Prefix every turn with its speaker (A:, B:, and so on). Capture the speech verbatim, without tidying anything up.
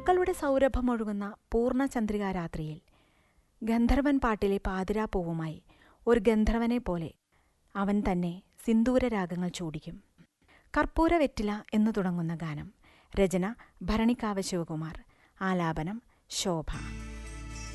A: പൂക്കളുടെ സൗരഭമൊഴുകുന്ന പൂർണ്ണചന്ദ്രികാ രാത്രിയിൽ ഗന്ധർവൻ പാട്ടിലെ പാതിരാപ്പൂവുമായി ഒരു ഗന്ധർവനെ പോലെ അവൻ തന്നെ സിന്ദൂരരാഗങ്ങൾ ചൂടിക്കും. കർപ്പൂര വെറ്റില എന്നു തുടങ്ങുന്ന ഗാനം. രചന ഭരണിക്കാവ് ശിവകുമാർ. ആലാപനം ശോഭ.